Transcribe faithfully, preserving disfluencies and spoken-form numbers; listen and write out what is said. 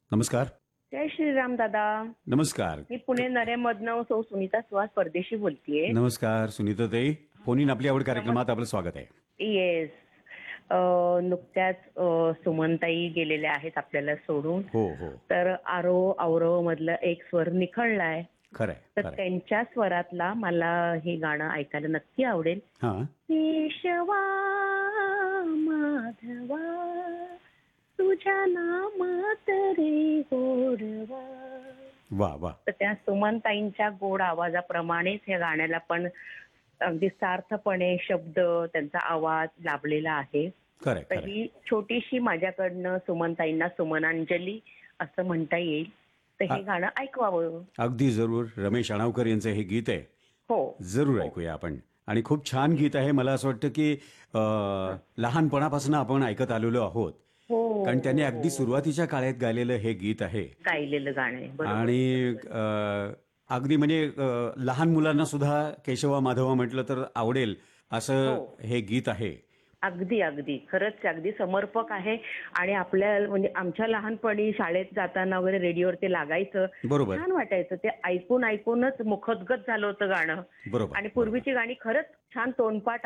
नमस्कार. जय श्रीराम दादा. नमस्कार. मी पुणे नरेमधनं सौ सुनीता सुहास परदेशी बोलतीये. नमस्कार सुनीताताई. फोन इन आपली आवड नमस्कार. कार्यक्रमात आपलं स्वागत आहे. येस. अ, नुकत्याच अ, सुमनताई गेलेल्या आहेत आपल्याला सोडून. हो, हो. तर आरो अवरव मधलं एक स्वर निखळलाय. खरंय, तर खरंय. त्यांच्या स्वरातला मला हे गाणं ऐकायला नक्की आवडेल. हां. केशवा माधवा तुझ्या नामात रे गोडवा. वाह, वाह! तर त्या सुमनताईंच्या गोड आवाजाप्रमाणेच या गाण्याला पण अगदी सार्थपणे शब्द, त्यांचा आवाज लाभलेला आहे. खरंय, तर खरंय. ही छोटीशी माझ्याकडनं सुमनताईंना सुमनांजली असं म्हणता येईल. तर अ हे गाणं ऐकवावं. अगदी जरूर. रमेश अणावकर यांचं हे गीत आहे. हो. जरूर हो. ऐकूया आपण. आणि खूप छान गीत आहे. मला असं वाटतं, की अ, हं. लहानपणापासून आपण ऐकत आलेलो आहोत. हो, कारण त्यांनी हो, अगदी हो. सुरुवातीच्या काळात गायलेलं हे गीत आहे. गायलेलं गाणं आहे. बरोबर, आणि बरोबर. अ, अगदी म्हणजे अ, लहान मुलांना सुद्धा केशवा माधवा म्हटलं तर आवडेल हो. असं हे गीत आहे. अगदी, अगदी. खरंच अगदी समर्पक आहे आणि आपल्या म्हणजे आमच्या लहानपणी शाळेत जाताना वगैरे रेडिओवर ते लागायचं. बरोबर, छान वाटायचं. ते ऐकून ऐकूनच मुखोद्गत झालं होतं गाणं. बरोबर, आणि बरोबर. पूर्वीची गाणी खरंच छान तोंडपाठ